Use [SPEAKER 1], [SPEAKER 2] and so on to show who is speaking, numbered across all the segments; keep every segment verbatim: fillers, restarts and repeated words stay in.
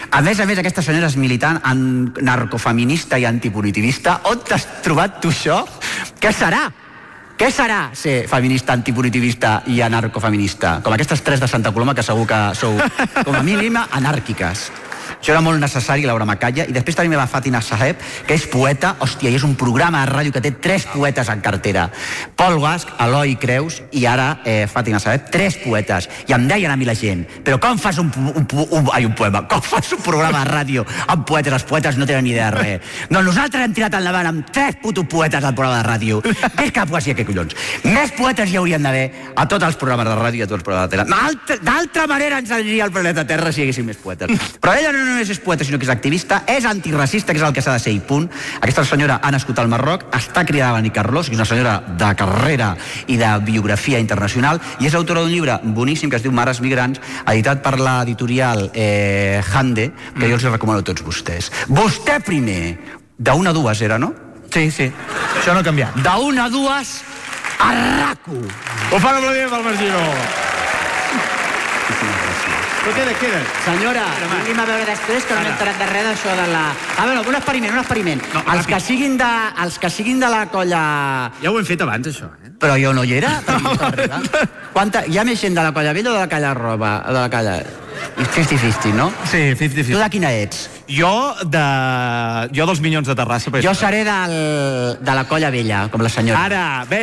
[SPEAKER 1] A més a més, aquesta senyora és militant narcofeminista i antipunitivista. On t'has trobat tu això? Què serà? Què serà ser feminista, antipunitivista i anarcofeminista? Com aquestes tres de Santa Coloma que segur que sou, com a mínim, anàrquiques. Això era molt necessari, Laura Macaya. I després tenim la Fàtima Saheb, que és poeta, hòstia, i és un programa de ràdio que té tres poetes en cartera. Pol Guasch, Eloi Creus i ara eh, Fàtima Saheb, tres poetes. I em deien a mi la gent, però com fas un, un, un, ai, un poema, com fas un programa de ràdio amb poetes? Els poetes no tenen ni idea de res. No, nosaltres hem tirat endavant amb tres putos poetes al programa de ràdio. Més que poesia, que collons. Més poetes hi haurien d'haver a tots els programes de ràdio i a tots els programes de tele. D'altra manera ens aniria el planeta Terra si hi haguéssim més poetes. Però ella no només és poeta, sinó que és activista, és antiracista, que és el que s'ha de ser i punt. Aquesta senyora ha nascut al Marroc, està criada a Benicarlós, que és una senyora de carrera i de biografia internacional, i és autora d'un llibre boníssim que es diu Mares Migrants, editat per l'editorial eh, Hande, que mm. jo els recomano a tots vostès. Vostè primer, d'una a dues era, no?
[SPEAKER 2] Sí, sí, això no ha canviat.
[SPEAKER 1] D'una a dues, a raco!
[SPEAKER 2] Ho fan aplaudiment pel Margino. Però queda, queda.
[SPEAKER 1] Senyora, anem a veure després, que no m'he enterat de res d'això de la... A veure, un experiment, un experiment. No, els, que siguin de, els que siguin de la colla...
[SPEAKER 2] Ja ho hem fet abans, això, eh?
[SPEAKER 1] Però jo no hi era. Quanta... Hi ha més gent de la colla vella o de la colla roba? De la colla... cinquanta cinquanta, no?
[SPEAKER 2] Sí, cinquanta cinquanta.
[SPEAKER 1] Tu de quina ets?
[SPEAKER 2] Jo de... Jo dels Minyons de Terrassa.
[SPEAKER 1] Jo seré del... de la colla vella, com la senyora.
[SPEAKER 2] Ara, bé.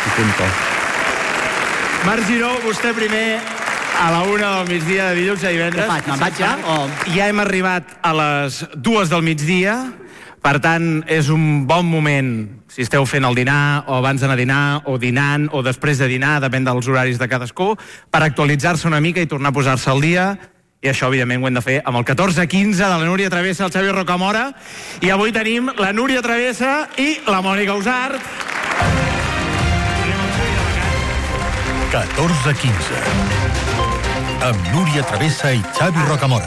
[SPEAKER 2] Marc Giró, vostè primer... A la una del migdia de dilluns a divendres.
[SPEAKER 1] Què faig, me'n vaig ja? O...
[SPEAKER 2] Ja hem arribat a les dues del migdia, per tant, és un bon moment, si esteu fent el dinar, o abans d'anar a dinar, o dinant, o després de dinar, depèn dels horaris de cadascú, per actualitzar-se una mica i tornar a posar-se al dia. I això, evidentment, ho hem de fer amb el catorze quinze de la Núria Travessa, el Xavi Rocamora. I avui tenim la Núria Travessa i la Mònica Usart.
[SPEAKER 3] catorze quinze amb Núria Travessa i Xavi Rocamora.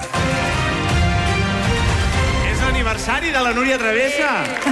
[SPEAKER 2] És l'aniversari de la Núria Travessa.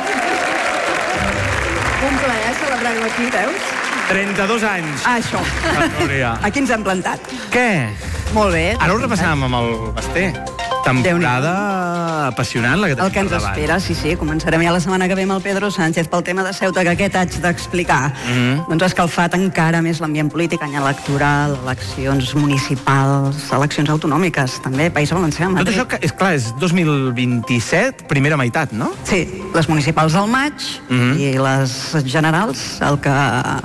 [SPEAKER 4] Un plaer celebrar-ho aquí, veus?
[SPEAKER 2] trenta-dos anys.
[SPEAKER 4] Ah, això.
[SPEAKER 2] Núria.
[SPEAKER 4] Aquí ens hem plantat.
[SPEAKER 2] Què?
[SPEAKER 4] Molt bé.
[SPEAKER 2] Ara ho repassàvem amb el Basté. Temporada apassionant la que tenim
[SPEAKER 4] el que ens
[SPEAKER 2] davant.
[SPEAKER 4] espera, sí, sí. Començarem ja la setmana que ve amb el Pedro Sánchez pel tema de Ceuta, que aquest haig d'explicar. Mm-hmm. Doncs ha escalfat encara més l'ambient polític, any electoral, eleccions municipals, eleccions autonòmiques, també, País Valencià, Madrid.
[SPEAKER 2] Tot això, que, és clar, és dos mil vint-i-set, primera meitat, no?
[SPEAKER 4] Sí, les municipals al maig mm-hmm. i les generals, el que,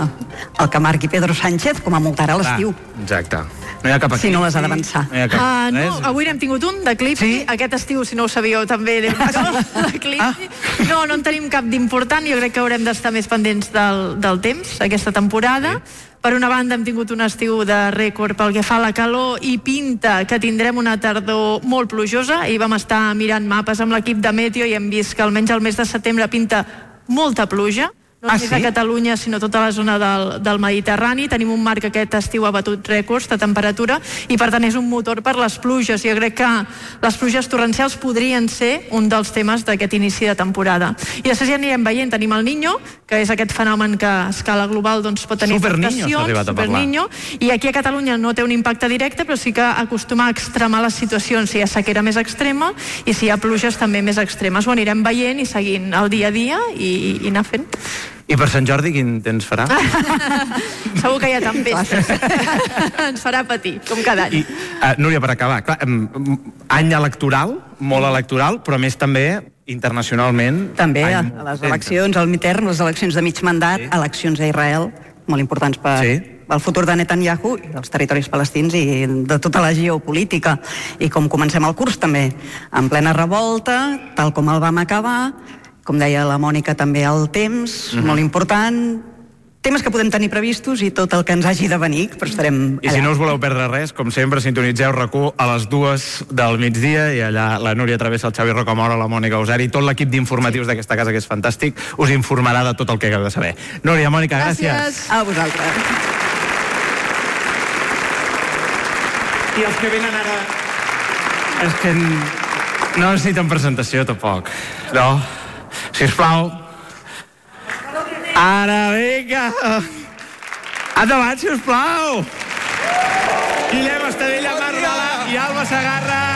[SPEAKER 4] el que marqui Pedro Sánchez, com a molt ara a l'estiu.
[SPEAKER 2] Ah, exacte. No hi ha cap
[SPEAKER 4] si no les ha d'avançar.
[SPEAKER 5] No, uh, no, avui n'hem tingut un d'eclipsi. Sí? Aquest estiu, si no ho sabíeu, també d'eclipsi. Ah. No, no en tenim cap d'important. Jo crec que haurem d'estar més pendents del, del temps, aquesta temporada. Sí. Per una banda, hem tingut un estiu de rècord pel que fa a la calor i pinta que tindrem una tardor molt plujosa. I vam estar mirant mapes amb l'equip de Meteo i hem vist que almenys al mes de setembre pinta molta pluja. No només ah, sí? a Catalunya, sinó tota la zona del, del Mediterrani. Tenim un mar que aquest estiu ha batut rècords de temperatura i, per tant, és un motor per les pluges. Jo crec que les pluges torrencials podrien ser un dels temes d'aquest inici de temporada. I després ja anirem veient. Tenim el Niño, que és aquest fenomen que a escala global doncs, pot tenir afectacions. Super Niño. I aquí a Catalunya no té un impacte directe, però sí que acostuma a extremar les situacions. Si hi ha sequera més extrema i si hi ha pluges també més extremes. Ho anirem veient i seguint el dia a dia i, i anar fent.
[SPEAKER 2] I per Sant Jordi quin temps farà?
[SPEAKER 5] Segur que hi ha tempestes. Ens farà patir, com cada any.
[SPEAKER 2] I, uh, Núria, per acabar, clar, um, any electoral, molt electoral, però més també internacionalment...
[SPEAKER 4] També, a les eleccions, al midterm, les eleccions de mig mandat, sí. Eleccions a Israel, molt importants per... Sí. El futur de Netanyahu i dels territoris palestins i de tota la geopolítica. I com comencem el curs també, en plena revolta, tal com el vam acabar, com deia la Mònica, també el temps, mm-hmm. molt important, temes que podem tenir previstos i tot el que ens hagi de venir, però estarem allà.
[SPEAKER 2] I si no us voleu perdre res, com sempre, sintonitzeu RAC u a les dues del migdia i allà la Núria Travessa, el Xavi Rocamora, la Mònica Usart i tot l'equip d'informatius d'aquesta casa, que és fantàstic, us informarà de tot el que heu de saber. Núria, Mònica, gràcies.
[SPEAKER 5] Gràcies.
[SPEAKER 4] A vosaltres.
[SPEAKER 2] I els que venen ara... És que no necessiten presentació, tampoc. No? Sisplau. Ara, vinga. Endavant, sisplau. Guillem Estadella, Marc Rola i Alba Segarra.